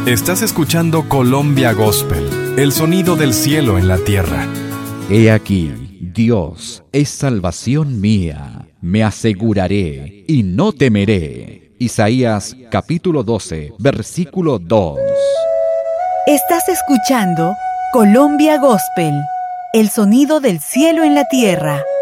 Estás escuchando Colombia Gospel, el sonido del cielo en la tierra. He aquí, Dios es salvación mía, me aseguraré y no temeré. Isaías capítulo 12, versículo 2. Estás escuchando Colombia Gospel, el sonido del cielo en la tierra.